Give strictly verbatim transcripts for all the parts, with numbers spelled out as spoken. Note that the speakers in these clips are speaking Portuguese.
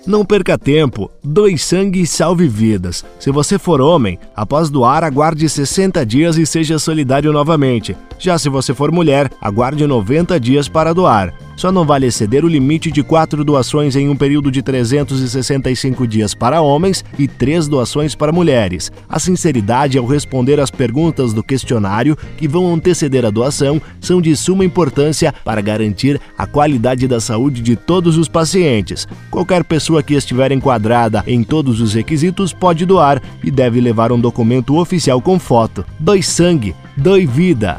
Não perca tempo, doe sangue e salve vidas. Se você for homem, após doar, aguarde sessenta dias e seja solidário novamente. Já se você for mulher, aguarde noventa dias para doar. Só não vale exceder o limite de quatro doações em um período de trezentos e sessenta e cinco dias para homens e três doações para mulheres. A sinceridade ao responder às perguntas do questionário que vão anteceder a doação são de suma importância para garantir a qualidade da saúde de todos os pacientes. Qualquer pessoa que estiver enquadrada em todos os requisitos pode doar e deve levar um documento oficial com foto. Doe sangue, doe vida.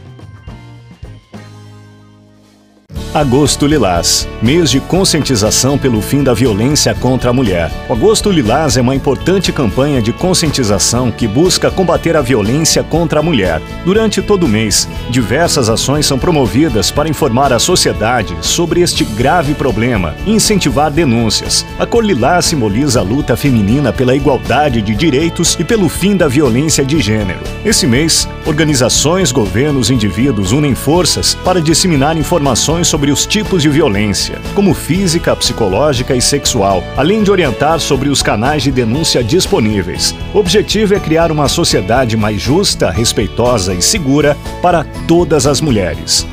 Agosto Lilás, mês de conscientização pelo fim da violência contra a mulher. O Agosto Lilás é uma importante campanha de conscientização que busca combater a violência contra a mulher. Durante todo o mês, diversas ações são promovidas para informar a sociedade sobre este grave problema e incentivar denúncias. A cor lilás simboliza a luta feminina pela igualdade de direitos e pelo fim da violência de gênero. Esse mês, organizações, governos e indivíduos unem forças para disseminar informações sobre os tipos de violência, como física, psicológica e sexual, além de orientar sobre os canais de denúncia disponíveis. O objetivo é criar uma sociedade mais justa, respeitosa e segura para todas as mulheres.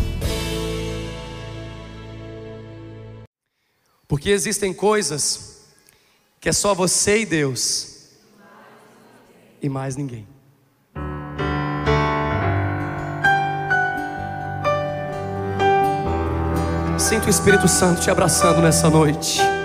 Porque existem coisas que é só você e Deus e mais ninguém. Sinto o Espírito Santo te abraçando nessa noite.